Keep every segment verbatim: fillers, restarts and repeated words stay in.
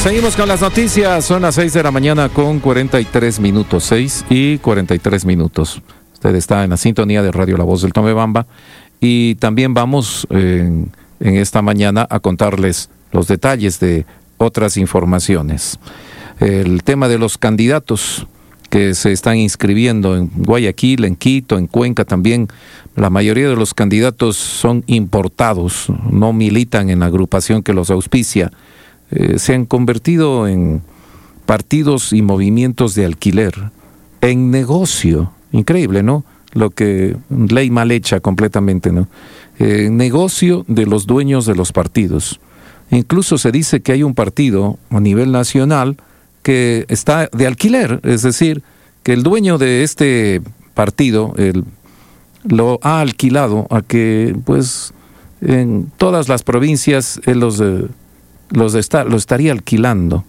Seguimos con las noticias, son las seis de la mañana con cuarenta y tres minutos, seis y cuarenta y tres minutos. Usted está en la sintonía de Radio La Voz del Tomebamba y también vamos en, en esta mañana a contarles los detalles de otras informaciones. El tema de los candidatos que se están inscribiendo en Guayaquil, en Quito, en Cuenca también. La mayoría de los candidatos son importados, no militan en la agrupación que los auspicia. Eh, se han convertido en partidos y movimientos de alquiler, en negocio. Increíble, ¿no? Lo que, ley mal hecha completamente, ¿no? Eh, negocio de los dueños de los partidos. Incluso se dice que hay un partido a nivel nacional que está de alquiler, es decir, que el dueño de este partido el, lo ha alquilado a que, pues, en todas las provincias él los... Eh, Los, está, lo estaría alquilando.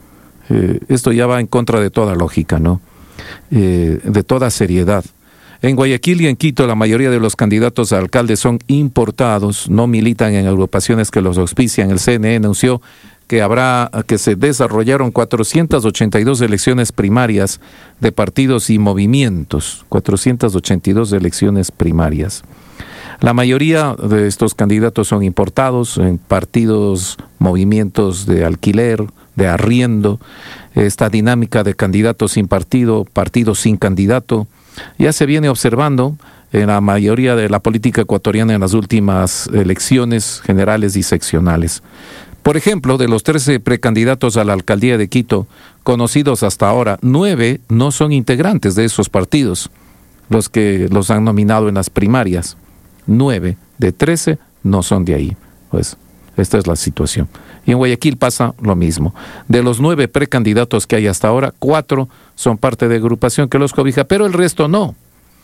Eh, esto ya va en contra de toda lógica, ¿no? Eh, de toda seriedad. En Guayaquil y en Quito la mayoría de los candidatos a alcalde son importados, no militan en agrupaciones que los auspician. El C N E anunció que habrá, que se desarrollaron cuatrocientas ochenta y dos elecciones primarias de partidos y movimientos. cuatrocientas ochenta y dos elecciones primarias. La mayoría de estos candidatos son importados en partidos, movimientos de alquiler, de arriendo, esta dinámica de candidatos sin partido, partidos sin candidato, ya se viene observando en la mayoría de la política ecuatoriana en las últimas elecciones generales y seccionales. Por ejemplo, de los trece precandidatos a la alcaldía de Quito, conocidos hasta ahora, nueve no son integrantes de esos partidos, los que los han nominado en las primarias. Nueve de trece no son de ahí. Pues esta es la situación. Y en Guayaquil pasa lo mismo. De los nueve precandidatos que hay hasta ahora, cuatro son parte de agrupación que los cobija, pero el resto no.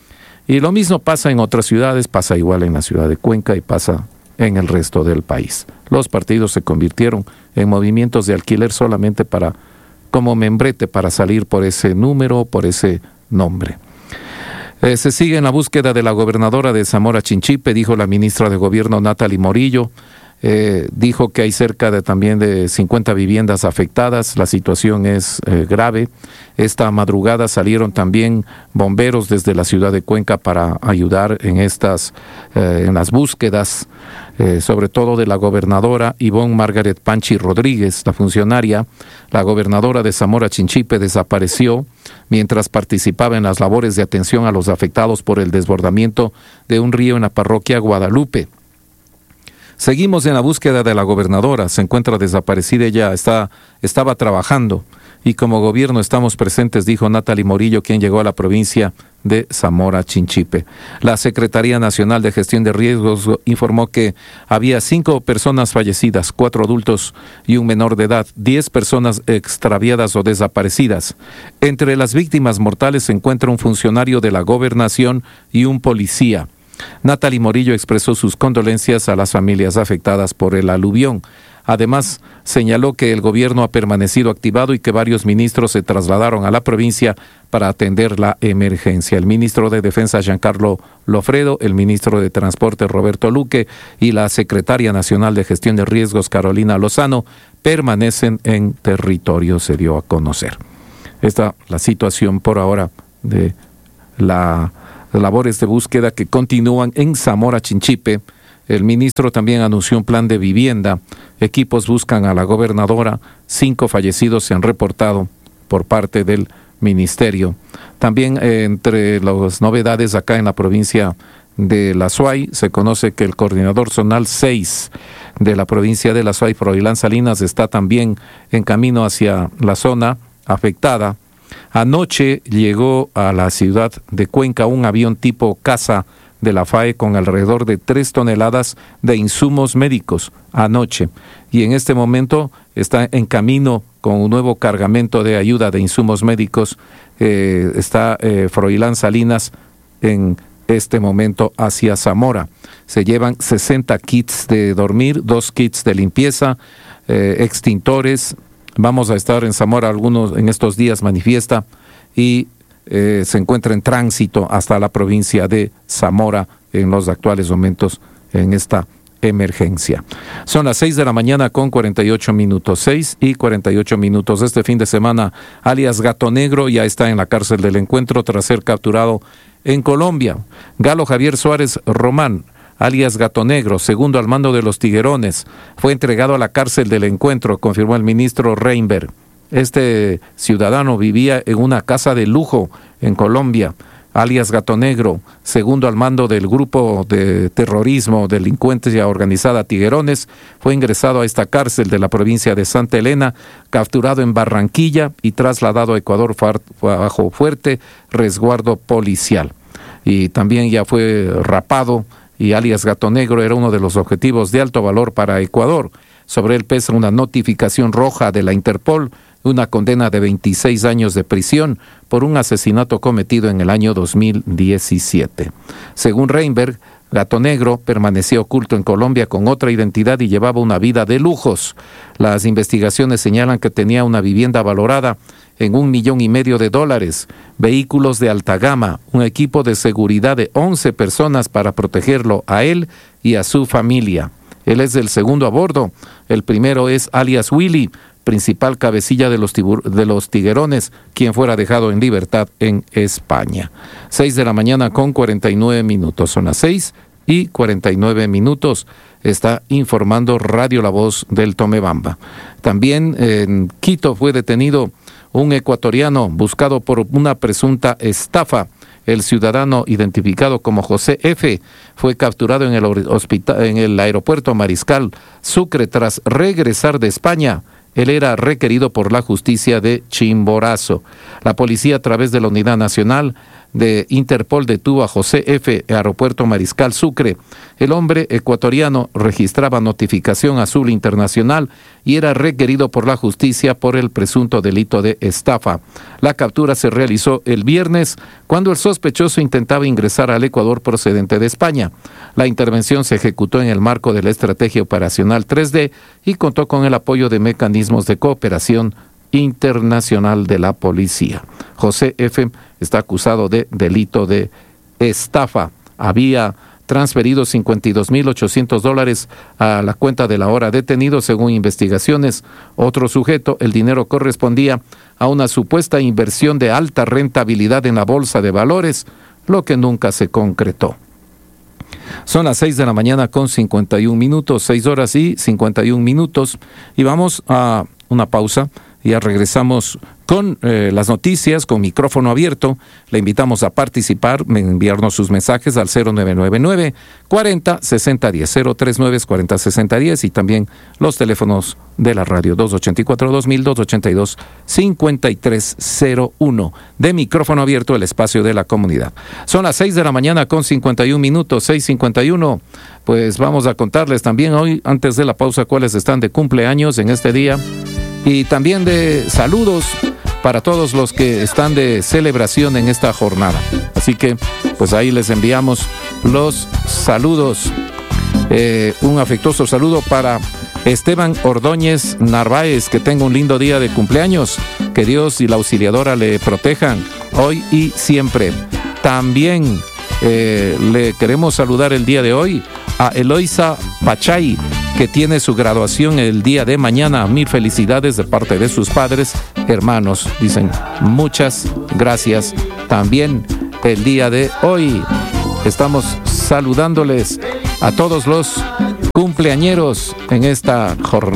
Y lo mismo pasa en otras ciudades, pasa igual en la ciudad de Cuenca y pasa en el resto del país. Los partidos se convirtieron en movimientos de alquiler solamente para, como membrete, para salir por ese número, por ese nombre. Eh, se sigue en la búsqueda de la gobernadora de Zamora Chinchipe, dijo la ministra de Gobierno Natalie Morillo. Eh, dijo que hay cerca de también de cincuenta viviendas afectadas, la situación es eh, grave. Esta madrugada salieron también bomberos desde la ciudad de Cuenca para ayudar en estas, eh, en las búsquedas, eh, sobre todo de la gobernadora Ivonne Margaret Panchi Rodríguez, la funcionaria. La gobernadora de Zamora Chinchipe desapareció mientras participaba en las labores de atención a los afectados por el desbordamiento de un río en la parroquia Guadalupe. Seguimos en la búsqueda de la gobernadora, se encuentra desaparecida, ella está, estaba trabajando y como gobierno estamos presentes, dijo Natalie Morillo, quien llegó a la provincia de Zamora Chinchipe. La Secretaría Nacional de Gestión de Riesgos informó que había cinco personas fallecidas, cuatro adultos y un menor de edad, diez personas extraviadas o desaparecidas. Entre las víctimas mortales se encuentra un funcionario de la gobernación y un policía. Natalie Morillo expresó sus condolencias a las familias afectadas por el aluvión. Además, señaló que el gobierno ha permanecido activado y que varios ministros se trasladaron a la provincia para atender la emergencia. El ministro de Defensa, Giancarlo Lofredo, el ministro de Transporte, Roberto Luque, y la secretaria nacional de Gestión de Riesgos, Carolina Lozano, permanecen en territorio, se dio a conocer. Esta es la situación por ahora de la labores de búsqueda que continúan en Zamora Chinchipe. El ministro también anunció un plan de vivienda. Equipos buscan a la gobernadora. Cinco fallecidos se han reportado por parte del ministerio. También eh, entre las novedades acá en la provincia de La Suay, se conoce que el coordinador zonal seis de la provincia de La Suay, Froilán Salinas, está también en camino hacia la zona afectada. Anoche llegó a la ciudad de Cuenca un avión tipo Casa de la F A E con alrededor de tres toneladas de insumos médicos anoche. Y en este momento está en camino con un nuevo cargamento de ayuda de insumos médicos. Eh, está eh, Froilán Salinas en este momento hacia Zamora. Se llevan sesenta kits de dormir, dos kits de limpieza, eh, extintores. Vamos a estar en Zamora algunos en estos días, manifiesta, y eh, se encuentra en tránsito hasta la provincia de Zamora en los actuales momentos en esta emergencia. Son las seis de la mañana con cuarenta y ocho minutos, seis y cuarenta y ocho minutos. Este fin de semana, alias Gato Negro ya está en la cárcel del Encuentro tras ser capturado en Colombia. Galo Javier Suárez Román, alias Gato Negro, segundo al mando de los Tiguerones, fue entregado a la cárcel del Encuentro, confirmó el ministro Reinberg. Este ciudadano vivía en una casa de lujo en Colombia. Alias Gato Negro, segundo al mando del grupo de terrorismo, delincuencia organizada Tiguerones, fue ingresado a esta cárcel de la provincia de Santa Elena, capturado en Barranquilla y trasladado a Ecuador bajo fuerte resguardo policial. Y también ya fue rapado, y alias Gato Negro era uno de los objetivos de alto valor para Ecuador. Sobre él pesa una notificación roja de la Interpol, una condena de veintiséis años de prisión por un asesinato cometido en el año dos mil diecisiete. Según Reinberg, Gato Negro permaneció oculto en Colombia con otra identidad y llevaba una vida de lujos. Las investigaciones señalan que tenía una vivienda valorada en un millón y medio de dólares, vehículos de alta gama, un equipo de seguridad de once personas para protegerlo a él y a su familia. Él es el segundo a bordo. El primero es alias Willy, principal cabecilla de los, tibur- de los Tiguerones, quien fuera dejado en libertad en España. Seis de la mañana con cuarenta y nueve minutos. Son las seis y cuarenta y nueve minutos. Está informando Radio La Voz del Tomebamba. También en Quito fue detenido un ecuatoriano buscado por una presunta estafa. El ciudadano, identificado como José F., fue capturado en el, hospital, en el aeropuerto Mariscal Sucre tras regresar de España. Él era requerido por la justicia de Chimborazo. La policía, a través de la Unidad Nacional de Interpol, detuvo a José F. en Aeropuerto Mariscal Sucre. El hombre ecuatoriano registraba notificación azul internacional y era requerido por la justicia por el presunto delito de estafa. La captura se realizó el viernes cuando el sospechoso intentaba ingresar al Ecuador procedente de España. La intervención se ejecutó en el marco de la Estrategia Operacional tres D y contó con el apoyo de mecanismos de cooperación internacional de la policía. José F. está acusado de delito de estafa. Había transferido cincuenta y dos mil ochocientos dólares a la cuenta del ahora detenido, según investigaciones. Otro sujeto, el dinero correspondía a una supuesta inversión de alta rentabilidad en la bolsa de valores, lo que nunca se concretó. Son las seis de la mañana con cincuenta y un minutos, seis horas y cincuenta y un minutos, y vamos a una pausa. Ya regresamos con eh, las noticias, con micrófono abierto. Le invitamos a participar, enviarnos sus mensajes al cero nueve nueve nueve, cuarenta, sesenta, diez, cero tres nueve, cuarenta, sesenta, diez, y también los teléfonos de la radio dos ocho cuatro, dos mil, dos ochenta y dos, cincuenta y tres cero uno. De micrófono abierto, el espacio de la comunidad. Son las seis de la mañana con cincuenta y un minutos, seis cincuenta y uno. Pues vamos a contarles también hoy, antes de la pausa, cuáles están de cumpleaños en este día. Y también de saludos para todos los que están de celebración en esta jornada. Así que, pues ahí les enviamos los saludos. Eh, un afectuoso saludo para Esteban Ordóñez Narváez, que tenga un lindo día de cumpleaños. Que Dios y la auxiliadora le protejan hoy y siempre. También eh, le queremos saludar el día de hoy a Eloisa Pachay, que tiene su graduación el día de mañana. Mil felicidades de parte de sus padres, hermanos. Dicen muchas gracias. También el día de hoy estamos saludándoles a todos los cumpleañeros en esta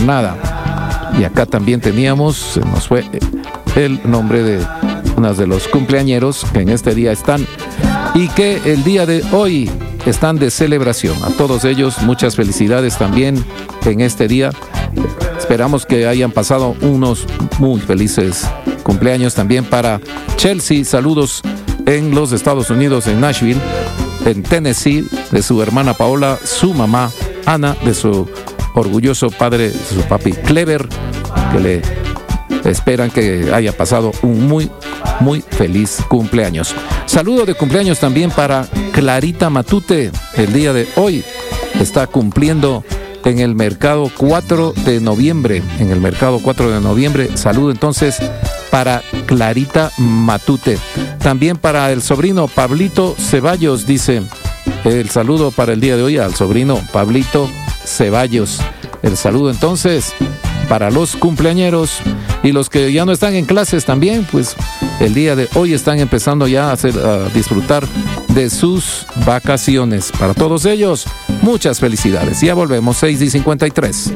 jornada. Y acá también teníamos, se nos fue el nombre de unos de los cumpleañeros que en este día están y que el día de hoy están de celebración. A todos ellos muchas felicidades también en este día. Esperamos que hayan pasado unos muy felices cumpleaños también para Chelsea. Saludos en los Estados Unidos, en Nashville, en Tennessee, de su hermana Paola, su mamá Ana, de su orgulloso padre, de su papi Clever, que le esperan que haya pasado un muy, muy feliz cumpleaños. Saludo de cumpleaños también para Clarita Matute. El día de hoy está cumpliendo en el mercado cuatro de noviembre. En el mercado cuatro de noviembre. Saludo entonces para Clarita Matute. También para el sobrino Pablito Ceballos, dice el saludo para el día de hoy al sobrino Pablito Ceballos. El saludo entonces para los cumpleañeros y los que ya no están en clases también, pues el día de hoy están empezando ya a, hacer, a disfrutar de sus vacaciones. Para todos ellos, muchas felicidades. Ya volvemos, seis y cincuenta y tres.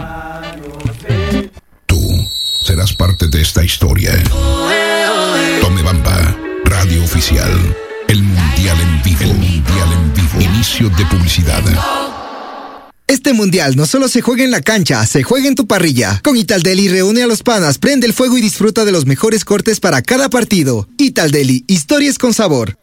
Tú serás parte de esta historia. Tomebamba, radio oficial. El Mundial en vivo. El Mundial en vivo. Inicio de publicidad. Este mundial no solo se juega en la cancha, se juega en tu parrilla. Con Italdeli reúne a los panas, prende el fuego y disfruta de los mejores cortes para cada partido. Italdeli, historias con sabor.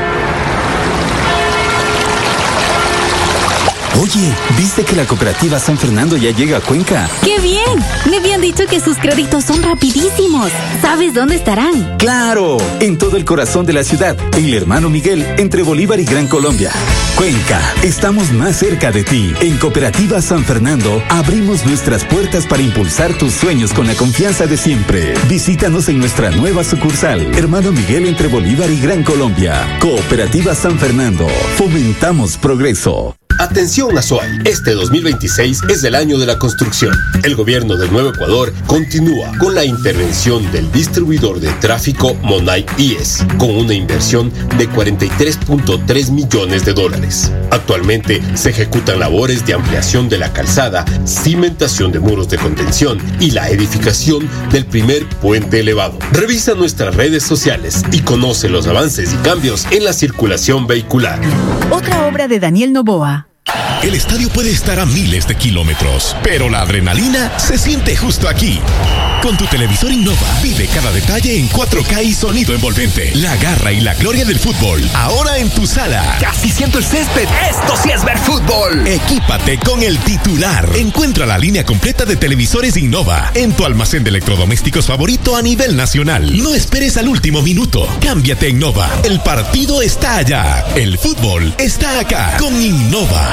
Oye, ¿viste que la cooperativa San Fernando ya llega a Cuenca? ¡Qué bien! Me habían dicho que sus créditos son rapidísimos. ¿Sabes dónde estarán? ¡Claro! En todo el corazón de la ciudad, en el Hermano Miguel, entre Bolívar y Gran Colombia. Cuenca, estamos más cerca de ti. En Cooperativa San Fernando, abrimos nuestras puertas para impulsar tus sueños con la confianza de siempre. Visítanos en nuestra nueva sucursal, Hermano Miguel, entre Bolívar y Gran Colombia. Cooperativa San Fernando, fomentamos progreso. Atención Azuay, este dos mil veintiséis es el año de la construcción. El gobierno del Nuevo Ecuador continúa con la intervención del distribuidor de tráfico Monay I E S, con una inversión de cuarenta y tres punto tres millones de dólares. Actualmente se ejecutan labores de ampliación de la calzada, cimentación de muros de contención y la edificación del primer puente elevado. Revisa nuestras redes sociales y conoce los avances y cambios en la circulación vehicular. Otra obra de Daniel Noboa. El estadio puede estar a miles de kilómetros, pero la adrenalina se siente justo aquí. Con tu televisor Innova, vive cada detalle en cuatro K y sonido envolvente. La garra y la gloria del fútbol, ahora en tu sala. Casi siento el césped. Esto sí es ver fútbol. Equípate con el titular. Encuentra la línea completa de televisores Innova en tu almacén de electrodomésticos favorito a nivel nacional. No esperes al último minuto. Cámbiate a Innova. El partido está allá. El fútbol está acá. Con Innova.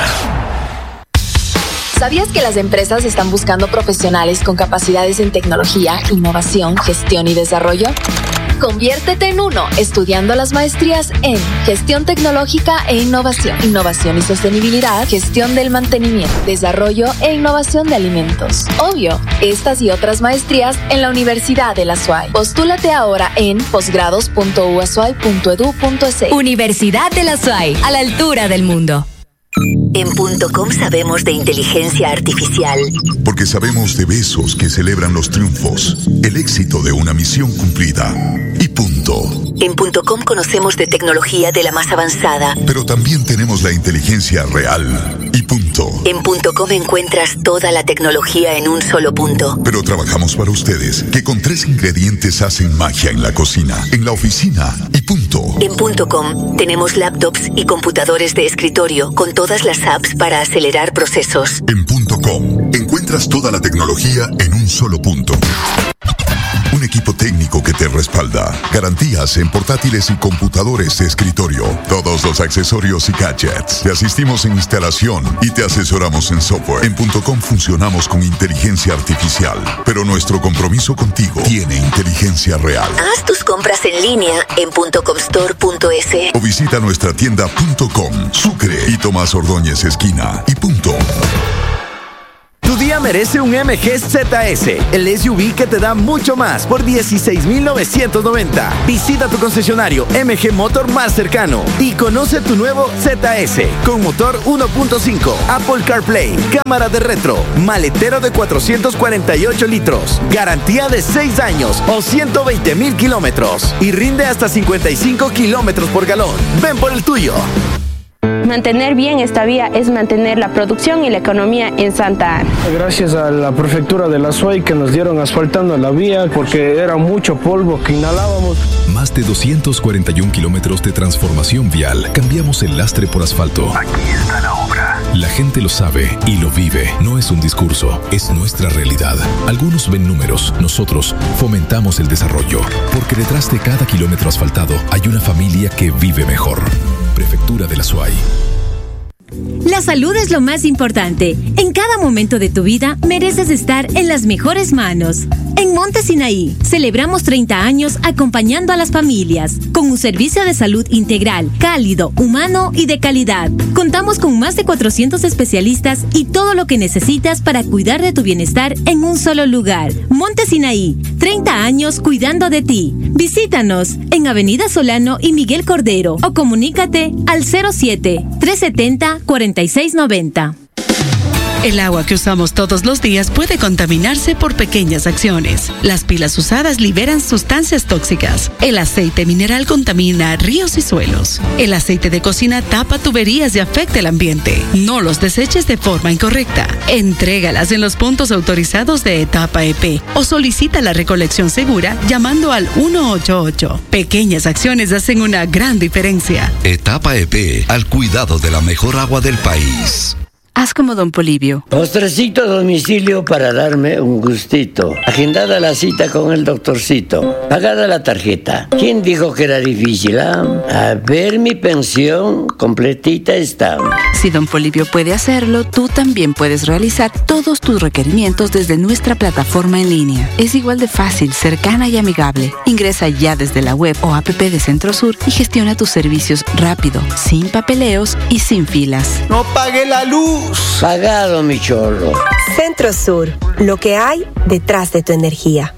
¿Sabías que las empresas están buscando profesionales con capacidades en tecnología, innovación, gestión y desarrollo? Conviértete en uno estudiando las maestrías en Gestión Tecnológica e Innovación, Innovación y Sostenibilidad, Gestión del Mantenimiento, Desarrollo e Innovación de Alimentos. Obvio, estas y otras maestrías en la Universidad de la Azuay. Postúlate ahora en posgrados punto u azuay punto edu punto es. Universidad de la Azuay, a la altura del mundo. En punto com sabemos de inteligencia artificial. Porque sabemos de besos que celebran los triunfos, el éxito de una misión cumplida. Y punto. En punto com conocemos de tecnología de la más avanzada. Pero también tenemos la inteligencia real. Y punto. En punto com encuentras toda la tecnología en un solo punto. Pero trabajamos para ustedes, que con tres ingredientes hacen magia en la cocina, en la oficina y punto. En punto com tenemos laptops y computadores de escritorio con todas las apps para acelerar procesos. En punto com encuentras toda la tecnología en un solo punto. Un equipo técnico que te respalda. Garantías en portátiles y computadores de escritorio. Todos los accesorios y gadgets. Te asistimos en instalación y te asesoramos en software. En punto com funcionamos con inteligencia artificial. Pero nuestro compromiso contigo tiene inteligencia real. Haz tus compras en línea en punto com store punto es. O visita nuestra tienda punto com, Sucre y Tomás Ordóñez esquina. Y punto. Tu día merece un M G Z S, el S U V que te da mucho más por dieciséis mil novecientos noventa. Visita tu concesionario M G Motor más cercano y conoce tu nuevo Z S con motor uno punto cinco, Apple CarPlay, cámara de retro, maletero de cuatrocientos cuarenta y ocho litros, garantía de seis años o ciento veinte mil kilómetros y rinde hasta cincuenta y cinco kilómetros por galón. Ven por el tuyo. Mantener bien esta vía es mantener la producción y la economía en Santa Ana. Gracias a la prefectura de la Azuay que nos dieron asfaltando la vía porque era mucho polvo que inhalábamos. Más de doscientos cuarenta y un kilómetros de transformación vial. Cambiamos el lastre por asfalto. Aquí está la obra. La gente lo sabe y lo vive. No es un discurso, es nuestra realidad. Algunos ven números, nosotros fomentamos el desarrollo. Porque detrás de cada kilómetro asfaltado hay una familia que vive mejor. Prefectura de la Azuay. La salud es lo más importante. En cada momento de tu vida mereces estar en las mejores manos. En Monte Sinaí celebramos treinta años acompañando a las familias. Con Un servicio de salud integral, cálido, humano y de calidad. Contamos con más de cuatrocientos especialistas y todo lo que necesitas para cuidar de tu bienestar en un solo lugar. Monte Sinaí, treinta años cuidando de ti. Visítanos en Avenida Solano y Miguel Cordero o comunícate al cero siete, tres setenta, cuarenta y seis noventa. El agua que usamos todos los días puede contaminarse por pequeñas acciones. Las pilas usadas liberan sustancias tóxicas. El aceite mineral contamina ríos y suelos. El aceite de cocina tapa tuberías y afecta el ambiente. No los deseches de forma incorrecta. Entrégalas en los puntos autorizados de Etapa E P o solicita la recolección segura llamando al uno ocho ocho. Pequeñas acciones hacen una gran diferencia. Etapa E P, al cuidado de la mejor agua del país. Haz como Don Polibio. Postrecito a domicilio para darme un gustito. Agendada la cita con el doctorcito. Pagada la tarjeta. ¿Quién dijo que era difícil, ah? A ver, mi pensión completita está. Si Don Polibio puede hacerlo, tú también puedes realizar todos tus requerimientos desde nuestra plataforma en línea. Es igual de fácil, cercana y amigable. Ingresa ya desde la web o app de Centrosur y gestiona tus servicios rápido, sin papeleos y sin filas. ¡No pague la luz! Pagado, mi chorro. Centrosur, lo que hay detrás de tu energía.